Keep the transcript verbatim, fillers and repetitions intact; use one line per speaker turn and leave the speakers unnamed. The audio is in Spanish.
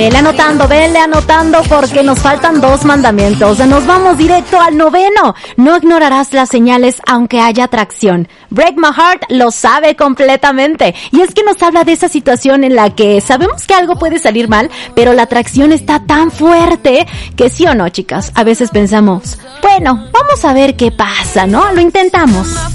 Vele anotando, vele anotando porque nos faltan dos mandamientos. Nos vamos directo al noveno. No ignorarás las señales aunque haya atracción. Break My Heart lo sabe completamente. Y es que nos habla de esa situación en la que sabemos que algo puede salir mal, pero la atracción está tan fuerte que sí o no, chicas. A veces pensamos, bueno, vamos a ver qué pasa, ¿no? Lo intentamos.